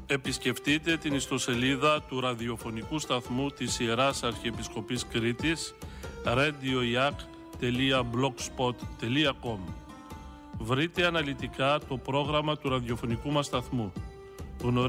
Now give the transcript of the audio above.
Επισκεφτείτε την ιστοσελίδα του ραδιοφωνικού σταθμού της Ιεράς Αρχιεπισκοπής Κρήτης radioiak.blogspot.com. Βρείτε αναλυτικά το πρόγραμμα του ραδιοφωνικού μας σταθμού.